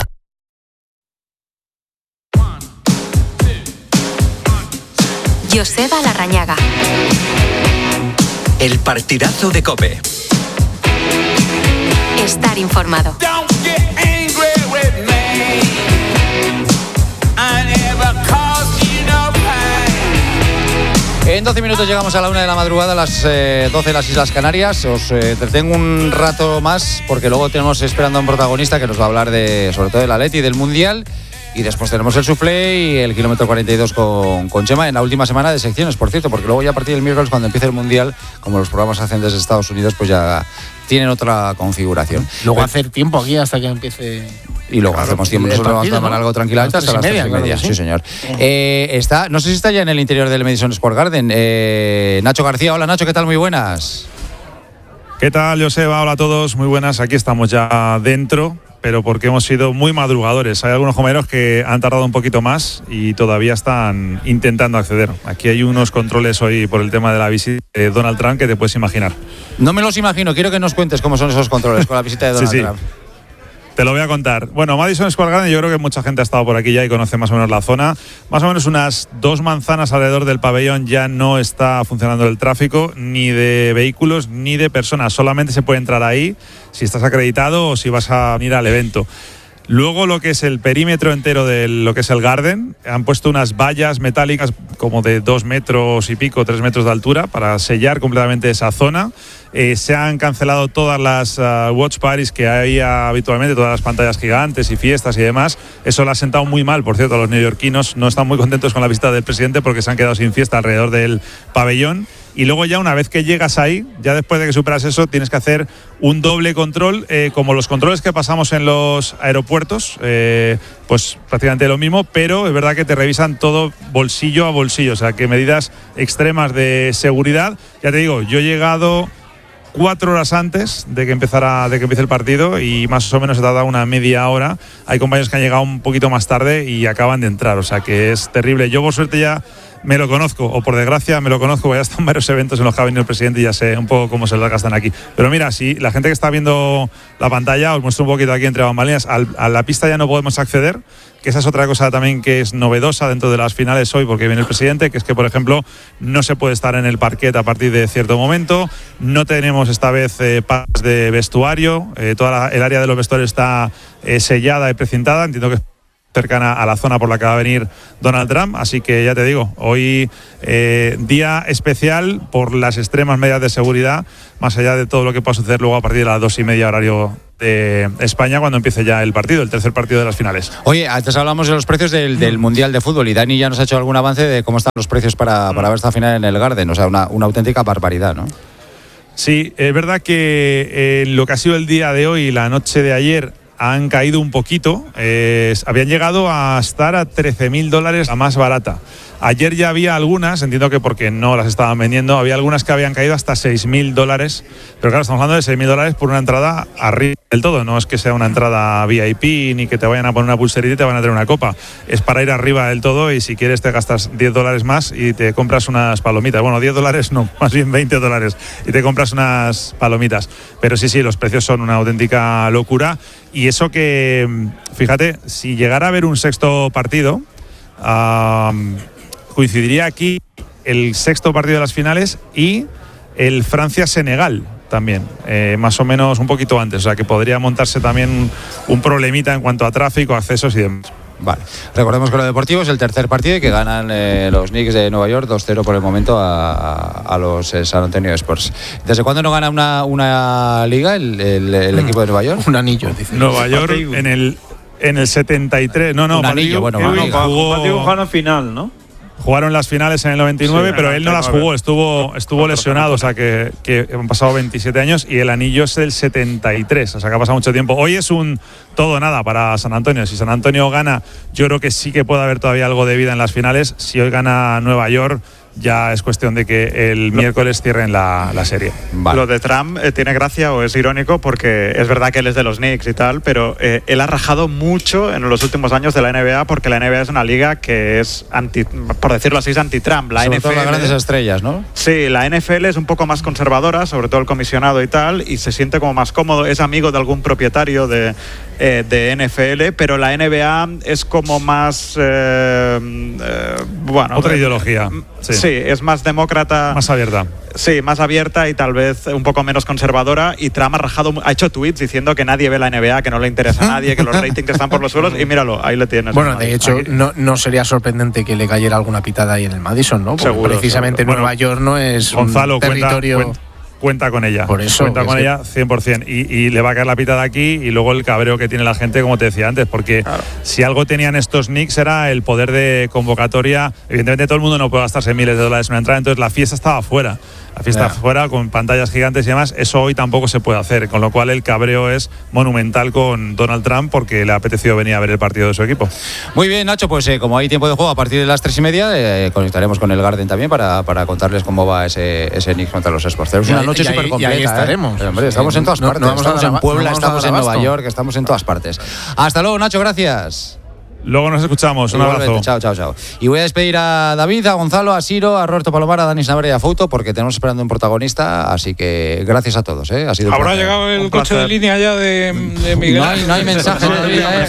Joseba Larrañaga. El partidazo de COPE. Estar informado. En doce minutos llegamos a la una de la madrugada, a las eh, doce de las Islas Canarias. Os eh, entretengo un rato más porque luego tenemos esperando a un protagonista que nos va a hablar de, sobre todo del Atleti y del Mundial. Y después tenemos el soufflé y el kilómetro cuarenta y dos con, con Chema en la última semana de secciones, por cierto, porque luego ya a partir del miércoles, cuando empiece el Mundial, como los programas hacen desde Estados Unidos, pues ya tienen otra configuración. Luego Pero, hacer tiempo aquí hasta que empiece... Y luego claro, hacemos tiempo, nosotros vamos a tomar algo tranquilamente hasta las tres y media, media. Sí, sí, señor. Eh, está, no sé si está ya en el interior del Madison Square Garden. Eh, Nacho García, hola Nacho, ¿qué tal? Muy buenas. ¿Qué tal, Joseba? Hola a todos, muy buenas. Aquí estamos ya dentro, pero porque hemos sido muy madrugadores. Hay algunos compañeros que han tardado un poquito más y todavía están intentando acceder. Aquí hay unos controles hoy por el tema de la visita de Donald Trump que te puedes imaginar. No me los imagino, quiero que nos cuentes cómo son esos controles con la visita de Donald sí, sí. Trump. Te lo voy a contar. Bueno, Madison Square Garden, yo creo que mucha gente ha estado por aquí ya y conoce más o menos la zona. Más o menos unas dos manzanas alrededor del pabellón ya no está funcionando el tráfico, ni de vehículos ni de personas. Solamente se puede entrar ahí si estás acreditado o si vas a venir al evento. Luego lo que es el perímetro entero de lo que es el Garden, han puesto unas vallas metálicas como de dos metros y pico, tres metros de altura para sellar completamente esa zona. Eh, se han cancelado todas las uh, watch parties que había habitualmente, todas las pantallas gigantes y fiestas y demás. Eso le ha sentado muy mal, por cierto, a los neoyorquinos. No están muy contentos con la visita del presidente porque se han quedado sin fiesta alrededor del pabellón. Y luego ya una vez que llegas ahí, ya después de que superas eso, tienes que hacer un doble control, eh, como los controles que pasamos en los aeropuertos, eh, pues prácticamente lo mismo, pero es verdad que te revisan todo bolsillo a bolsillo, o sea, que medidas extremas de seguridad. Ya te digo, yo he llegado cuatro horas antes de que empezara, de que empiece el partido y más o menos se tarda una media hora. Hay compañeros que han llegado un poquito más tarde y acaban de entrar, o sea que es terrible. Yo por suerte ya me lo conozco, o por desgracia me lo conozco, voy a estar en varios eventos en los que ha venido el presidente y ya sé un poco cómo se lo gastan aquí. Pero mira, si la gente que está viendo la pantalla, os muestro un poquito aquí entre bambalinas, al, a la pista ya no podemos acceder, que esa es otra cosa también que es novedosa dentro de las finales hoy, porque viene el presidente, que es que, por ejemplo, no se puede estar en el parquet a partir de cierto momento, no tenemos esta vez eh, pases de vestuario, eh, toda la, el área de los vestuarios está eh, sellada y precintada, entiendo que es cercana a la zona por la que va a venir Donald Trump, así que ya te digo, hoy eh, día especial por las extremas medidas de seguridad, más allá de todo lo que pueda suceder luego a partir de las dos y media horario de España cuando empiece ya el partido, el tercer partido de las finales. Oye, antes hablamos de los precios del, del Mundial de Fútbol y Dani ya nos ha hecho algún avance de cómo están los precios para, para ver esta final en el Garden, o sea, una, una auténtica barbaridad, ¿no? Sí, es verdad que eh, lo que ha sido el día de hoy y la noche de ayer han caído un poquito, eh, habían llegado a estar a trece mil dólares la más barata. Ayer ya había algunas, entiendo que porque no las estaban vendiendo, había algunas que habían caído hasta seis mil dólares, pero claro, estamos hablando de seis mil dólares por una entrada arriba del todo, no es que sea una entrada V I P ni que te vayan a poner una pulserita y te van a traer una copa, es para ir arriba del todo y si quieres te gastas diez dólares más y te compras unas palomitas, bueno diez dólares no, más bien veinte dólares y te compras unas palomitas, pero sí, sí, los precios son una auténtica locura y eso que, fíjate, si llegara a haber un sexto partido, uh, coincidiría aquí el sexto partido de las finales y el Francia-Senegal también, eh, más o menos un poquito antes, o sea que podría montarse también un problemita en cuanto a tráfico, accesos y demás. Vale, recordemos que lo deportivo es el tercer partido y que ganan eh, los Knicks de Nueva York dos cero por el momento a, a, a los eh, San Antonio Spurs. ¿Desde cuándo no gana una, una liga el, el, el equipo de Nueva York? Un anillo, dice. Nueva York en el, en el setenta y tres, no, no, un anillo, bueno, Patrick jugó, jugó final, ¿no? Jugaron las finales en el noventa y nueve, sí, pero en el él no las jugó, estuvo, estuvo lesionado, o sea que, que han pasado veintisiete años y el anillo es del setenta y tres, o sea que ha pasado mucho tiempo. Hoy es un todo o nada para San Antonio. Si San Antonio gana, yo creo que sí que puede haber todavía algo de vida en las finales. Si hoy gana Nueva York, ya es cuestión de que el miércoles cierren la, la serie. Vale. Lo de Trump eh, tiene gracia o es irónico porque es verdad que él es de los Knicks y tal, pero eh, él ha rajado mucho en los últimos años de la N B A porque la N B A es una liga que es anti, por decirlo así, es anti-Trump. La sobre N F L, todo las grandes estrellas, ¿no? Sí, la N F L es un poco más conservadora, sobre todo el comisionado y tal, y se siente como más cómodo, es amigo de algún propietario de, eh, de N F L, pero la N B A es como más eh, eh, bueno, otra eh, ideología. Sí. Sí, es más demócrata. Más abierta. Sí, más abierta y tal vez un poco menos conservadora. Y Trump ha rajado, ha hecho tweets diciendo que nadie ve la N B A, que no le interesa a nadie, que los ratings están por los suelos. Y míralo, ahí le tienes. Bueno, de hecho, no, no sería sorprendente que le cayera alguna pitada ahí en el Madison, ¿no? Porque seguro, precisamente seguro. Nueva bueno, York no es Gonzalo, un territorio. Cuenta, cuenta. Cuenta con ella, por eso, cuenta con ella cien por ciento y, y le va a caer la pitada aquí y luego el cabreo que tiene la gente, como te decía antes, porque claro, si algo tenían estos Knicks era el poder de convocatoria. Evidentemente todo el mundo no puede gastarse miles de dólares en una entrada, entonces la fiesta estaba fuera. La fiesta yeah. fuera con pantallas gigantes y demás, eso hoy tampoco se puede hacer, con lo cual el cabreo es monumental con Donald Trump porque le ha apetecido venir a ver el partido de su equipo. Muy bien, Nacho, pues eh, como hay tiempo de juego a partir de las tres y media, eh, conectaremos con el Garden también para, para contarles cómo va ese, ese Knicks contra los Spurs. Es una noche súper completa. Y ahí estaremos. ¿eh? Hombre, estamos en todas partes. No, no estamos en Puebla, no estamos en Nueva York, estamos en todas partes. Hasta luego, Nacho, gracias. Luego nos escuchamos, un abrazo. Chao, chao, chao. Y voy a despedir a David, a Gonzalo, a Siro, a Roberto Palomar, a Dani Navarra y a Fouto porque tenemos esperando un protagonista, así que gracias a todos, ¿eh? Ha sido ¿Habrá llegado el coche de línea ya de, de Miguel? No hay, no hay mensaje todavía, ¿eh?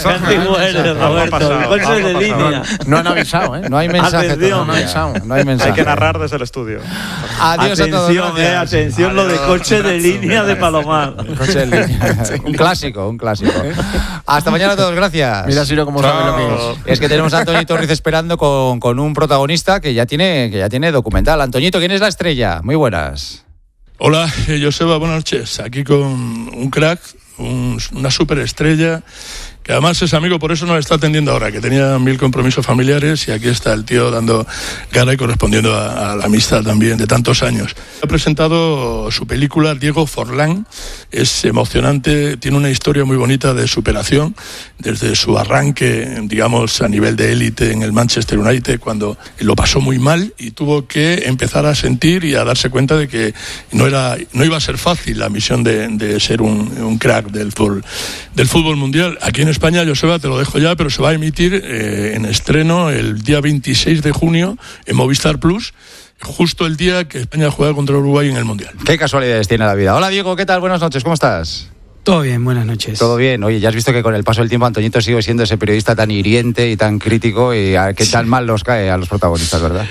Roberto, el coche de línea. No han avisado, ¿eh? No hay mensaje todavía. No hay mensaje. Hay que narrar desde el estudio. Adiós a todos. Atención, eh, atención lo de coche de línea de Palomar. Coche de línea. Un clásico, un clásico. Hasta mañana a todos, gracias. Mira, Siro, cómo sabe lo que es. Es que tenemos a Antoñito Ruiz esperando con, con un protagonista que ya tiene que ya tiene documental. Antoñito, ¿quién es la estrella? Muy buenas. Hola, Joseba, buenas noches. Aquí con un crack, un, una superestrella, que además es amigo, por eso no le está atendiendo ahora, que tenía mil compromisos familiares y aquí está el tío dando cara y correspondiendo a, a la amistad también de tantos años. Ha presentado su película Diego Forlán, es emocionante, tiene una historia muy bonita de superación, desde su arranque, digamos, a nivel de élite en el Manchester United, cuando lo pasó muy mal y tuvo que empezar a sentir y a darse cuenta de que no era, no iba a ser fácil la misión de, de ser un, un crack del fútbol, del fútbol mundial. Aquí en España, Joseba, te lo dejo ya, pero se va a emitir eh, en estreno el día veintiséis de junio en Movistar Plus, justo el día que España juega contra Uruguay en el Mundial. Qué casualidades tiene la vida. Hola, Diego, ¿qué tal? Buenas noches, ¿cómo estás? Todo bien, buenas noches. Todo bien. Oye, ya has visto que con el paso del tiempo Antoñito sigue siendo ese periodista tan hiriente y tan crítico y a, que tan mal los cae a los protagonistas, ¿verdad?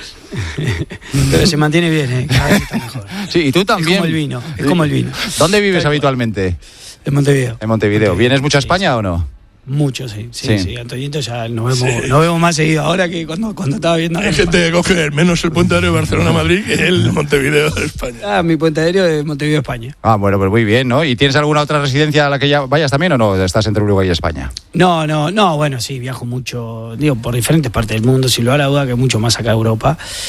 Pero se mantiene bien, ¿eh? Cada vez está mejor. Sí, y tú también. Es como el vino, es como el vino. ¿Dónde vives habitualmente? En Montevideo. En Montevideo. ¿Vienes mucho a España sí, o no? Mucho, sí. Sí, sí. sí. Antoñito ya nos vemos, sí. nos vemos más seguido ahora que cuando, cuando estaba viendo. Hay gente que coge menos el puente aéreo de Barcelona-Madrid que el Montevideo de España. Ah, mi puente aéreo de Montevideo, España. Ah, bueno, pues muy bien, ¿no? ¿Y tienes alguna otra residencia a la que ya vayas también o no? ¿Estás entre Uruguay y España? No, no, no, bueno, sí, viajo mucho, digo, por diferentes partes del mundo, sin lugar a duda que mucho más acá en Europa.